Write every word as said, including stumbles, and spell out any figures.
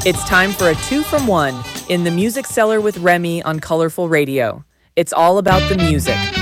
It's time for a two from one in the Music Cellar with Remy on Colorful Radio. It's all about the music.